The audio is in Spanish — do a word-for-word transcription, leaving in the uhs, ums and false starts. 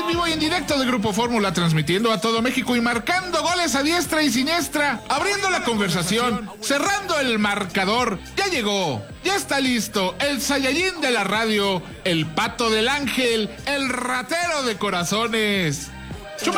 vivo y en directo de Grupo Fórmula, transmitiendo a todo México y marcando goles a diestra y siniestra, abriendo la conversación, cerrando el marcador. Ya llegó, ya está listo, el Saiyajin de la radio, el pato del ángel, el ratero de corazones.